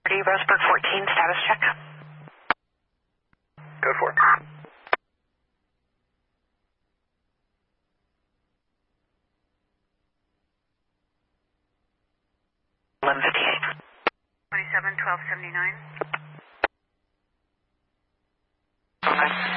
Roseburg 14, status check. Go for it. $11:58. 27, 1279. Okay.